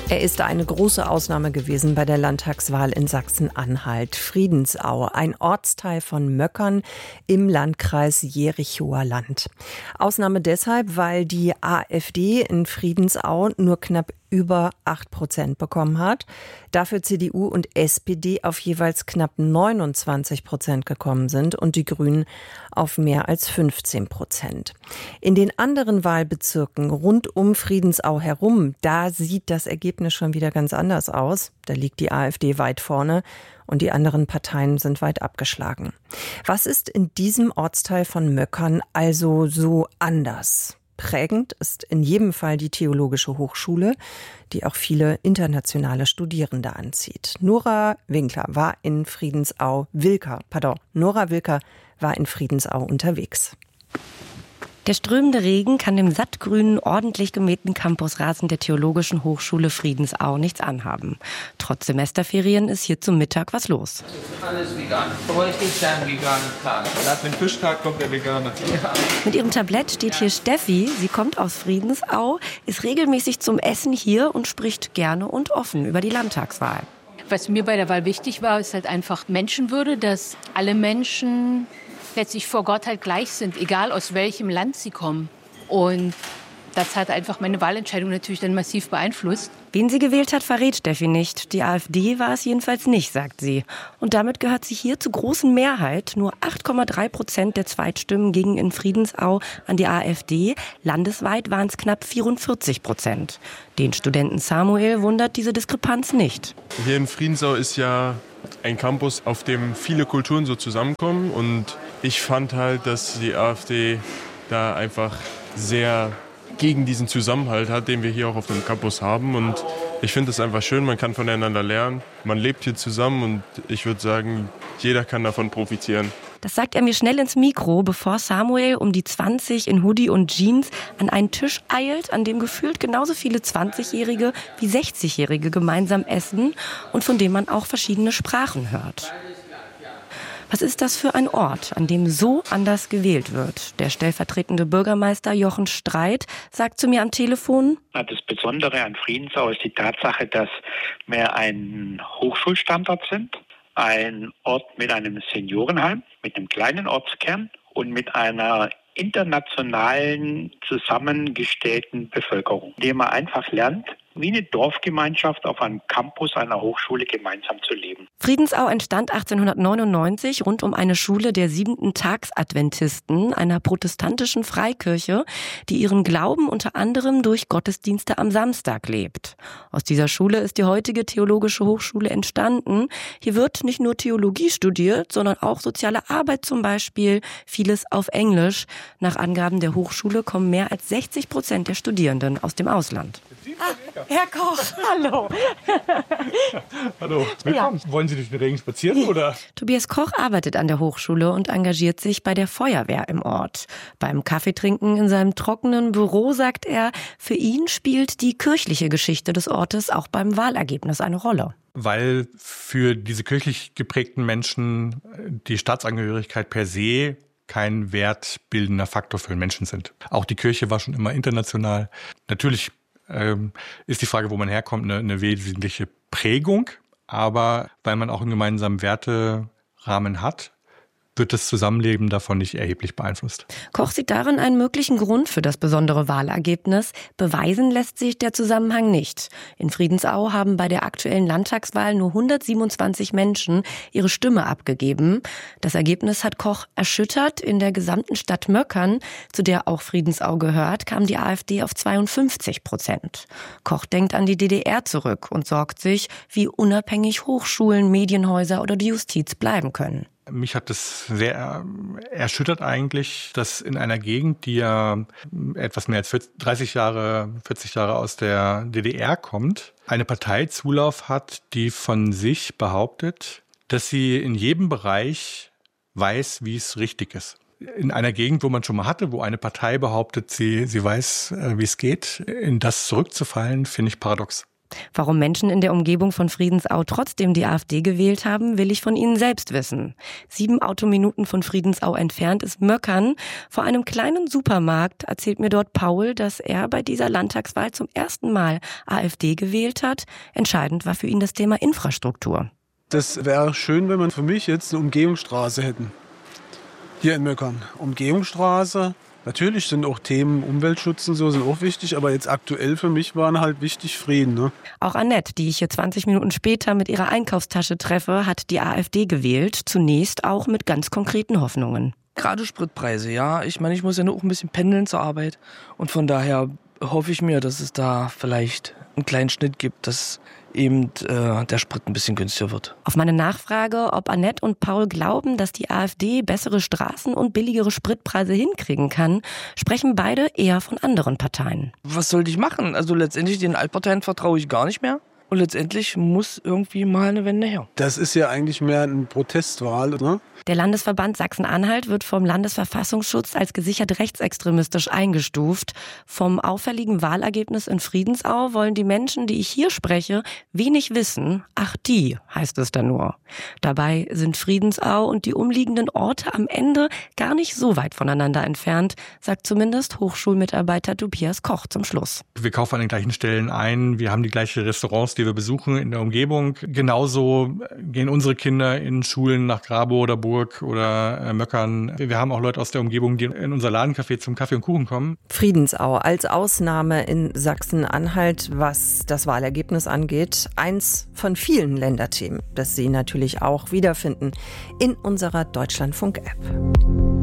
Er ist eine große Ausnahme gewesen bei der Landtagswahl in Sachsen-Anhalt. Friedensau, ein Ortsteil von Möckern im Landkreis Jerichower Land. Ausnahme deshalb, weil die AfD in Friedensau nur knapp über 8% bekommen hat. Dafür CDU und SPD auf jeweils knapp 29% gekommen sind und die Grünen auf mehr als 15%. In den anderen Wahlbezirken rund um Friedensau herum, da sieht das Ergebnis schon wieder ganz anders aus. Da liegt die AfD weit vorne und die anderen Parteien sind weit abgeschlagen. Was ist in diesem Ortsteil von Möckern also so anders? Prägend ist in jedem Fall die Theologische Hochschule, die auch viele internationale Studierende anzieht. Nora Wilker war in Friedensau unterwegs. Der strömende Regen kann dem sattgrünen, ordentlich gemähten Campusrasen der Theologischen Hochschule Friedensau nichts anhaben. Trotz Semesterferien ist hier zum Mittag was los. Alles vegan. Bräuchte ich einen veganen Tag. Nach dem Fischtag kommt der Veganer. Ja. Mit ihrem Tablett steht hier Steffi. Sie kommt aus Friedensau, ist regelmäßig zum Essen hier und spricht gerne und offen über die Landtagswahl. Was mir bei der Wahl wichtig war, ist halt einfach Menschenwürde, dass alle Menschen letztlich vor Gott halt gleich sind, egal aus welchem Land sie kommen. Und das hat einfach meine Wahlentscheidung natürlich dann massiv beeinflusst. Wen sie gewählt hat, verrät Steffi nicht. Die AfD war es jedenfalls nicht, sagt sie. Und damit gehört sie hier zur großen Mehrheit. Nur 8,3% der Zweitstimmen gingen in Friedensau an die AfD. Landesweit waren es knapp 44%. Den Studenten Samuel wundert diese Diskrepanz nicht. Hier in Friedensau ist ja ein Campus, auf dem viele Kulturen so zusammenkommen. Und ich fand halt, dass die AfD da einfach sehr gegen diesen Zusammenhalt hat, den wir hier auch auf dem Campus haben. Und ich finde es einfach schön, man kann voneinander lernen. Man lebt hier zusammen und ich würde sagen, jeder kann davon profitieren. Das sagt er mir schnell ins Mikro, bevor Samuel um die 20 in Hoodie und Jeans an einen Tisch eilt, an dem gefühlt genauso viele 20-Jährige wie 60-Jährige gemeinsam essen und von dem man auch verschiedene Sprachen hört. Was ist das für ein Ort, an dem so anders gewählt wird? Der stellvertretende Bürgermeister Jochen Streit sagt zu mir am Telefon: Das Besondere an Friedensau ist die Tatsache, dass wir ein Hochschulstandort sind, ein Ort mit einem Seniorenheim, mit einem kleinen Ortskern und mit einer internationalen zusammengestellten Bevölkerung, indem man einfach lernt, wie eine Dorfgemeinschaft auf einem Campus einer Hochschule gemeinsam zu leben. Friedensau entstand 1899 rund um eine Schule der 7-Tags-Adventisten, einer protestantischen Freikirche, die ihren Glauben unter anderem durch Gottesdienste am Samstag lebt. Aus dieser Schule ist die heutige Theologische Hochschule entstanden. Hier wird nicht nur Theologie studiert, sondern auch soziale Arbeit zum Beispiel, vieles auf Englisch. Nach Angaben der Hochschule kommen mehr als 60% der Studierenden aus dem Ausland. Herr Koch, hallo. Hallo, willkommen. Ja. Wollen Sie durch den Regen spazieren, oder? Tobias Koch arbeitet an der Hochschule und engagiert sich bei der Feuerwehr im Ort. Beim Kaffeetrinken in seinem trockenen Büro sagt er, für ihn spielt die kirchliche Geschichte des Ortes auch beim Wahlergebnis eine Rolle. Weil für diese kirchlich geprägten Menschen die Staatsangehörigkeit per se kein wertbildender Faktor für den Menschen sind. Auch die Kirche war schon immer international. Natürlich ist die Frage, wo man herkommt, eine wesentliche Prägung. Aber weil man auch einen gemeinsamen Werterahmen hat, wird das Zusammenleben davon nicht erheblich beeinflusst. Koch sieht darin einen möglichen Grund für das besondere Wahlergebnis. Beweisen lässt sich der Zusammenhang nicht. In Friedensau haben bei der aktuellen Landtagswahl nur 127 Menschen ihre Stimme abgegeben. Das Ergebnis hat Koch erschüttert. In der gesamten Stadt Möckern, zu der auch Friedensau gehört, kam die AfD auf 52%. Koch denkt an die DDR zurück und sorgt sich, wie unabhängig Hochschulen, Medienhäuser oder die Justiz bleiben können. Mich hat es sehr erschüttert eigentlich, dass in einer Gegend, die ja etwas mehr als 40 Jahre aus der DDR kommt, eine Partei Zulauf hat, die von sich behauptet, dass sie in jedem Bereich weiß, wie es richtig ist. In einer Gegend, wo man schon mal hatte, wo eine Partei behauptet, sie weiß, wie es geht, in das zurückzufallen, finde ich paradox. Warum Menschen in der Umgebung von Friedensau trotzdem die AfD gewählt haben, will ich von Ihnen selbst wissen. 7 Autominuten von Friedensau entfernt ist Möckern. Vor einem kleinen Supermarkt erzählt mir dort Paul, dass er bei dieser Landtagswahl zum ersten Mal AfD gewählt hat. Entscheidend war für ihn das Thema Infrastruktur. Das wäre schön, wenn wir für mich jetzt eine Umgehungsstraße hätten. Hier in Möckern. Umgehungsstraße. Natürlich sind auch Themen Umweltschutz und so sind auch wichtig, aber jetzt aktuell für mich waren halt wichtig Frieden. Ne? Auch Annette, die ich hier 20 Minuten später mit ihrer Einkaufstasche treffe, hat die AfD gewählt. Zunächst auch mit ganz konkreten Hoffnungen. Gerade Spritpreise, ja. Ich meine, ich muss ja nur auch ein bisschen pendeln zur Arbeit. Und von daher hoffe ich mir, dass es da vielleicht einen kleinen Schnitt gibt, dass eben der Sprit ein bisschen günstiger wird. Auf meine Nachfrage, ob Annette und Paul glauben, dass die AfD bessere Straßen und billigere Spritpreise hinkriegen kann, sprechen beide eher von anderen Parteien. Was sollte ich machen? Also letztendlich den Altparteien vertraue ich gar nicht mehr. Und letztendlich muss irgendwie mal eine Wende her. Das ist ja eigentlich mehr eine Protestwahl, oder? Der Landesverband Sachsen-Anhalt wird vom Landesverfassungsschutz als gesichert rechtsextremistisch eingestuft. Vom auffälligen Wahlergebnis in Friedensau wollen die Menschen, die ich hier spreche, wenig wissen. Ach, die, heißt es da nur. Dabei sind Friedensau und die umliegenden Orte am Ende gar nicht so weit voneinander entfernt, sagt zumindest Hochschulmitarbeiter Tobias Koch zum Schluss. Wir kaufen an den gleichen Stellen ein, wir haben die gleichen Restaurants, die wir besuchen in der Umgebung. Genauso gehen unsere Kinder in Schulen nach Grabow oder Burg oder Möckern. Wir haben auch Leute aus der Umgebung, die in unser Ladencafé zum Kaffee und Kuchen kommen. Friedensau als Ausnahme in Sachsen-Anhalt, was das Wahlergebnis angeht. Eins von vielen Länderthemen, das Sie natürlich auch wiederfinden in unserer Deutschlandfunk-App.